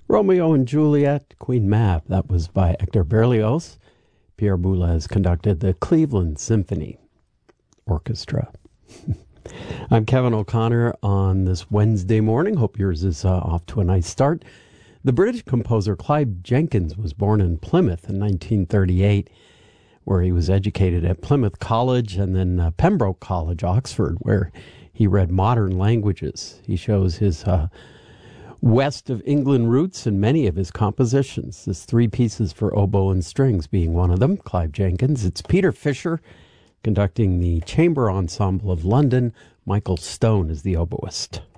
Romeo and Juliet, Queen Mab, that was by Hector Berlioz. Pierre Boulez conducted the Cleveland Symphony Orchestra. I'm Kevin O'Connor on this Wednesday morning. Hope yours is off to a nice start. The British composer Clive Jenkins was born in Plymouth in 1938, where he was educated at Plymouth College and then Pembroke College, Oxford, where he read modern languages. He shows his West of England roots in many of his compositions. There's three pieces for oboe and strings being one of them, Clive Jenkins. It's Peter Fisher conducting the Chamber Ensemble of London. Michael Stone is the oboist.